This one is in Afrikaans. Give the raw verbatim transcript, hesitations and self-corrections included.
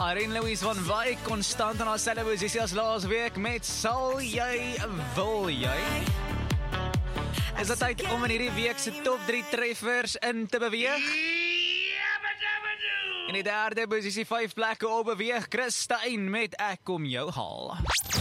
Irene Louise van Wyk, konstant in haar selfe posisie as laas week met Sal jy, wil jy? Is dit tyd om in hierdie week se top drie treffers in te beweeg? In die derde posisie vyf plekke op beweeg Chris Stein met Ek kom jou haal.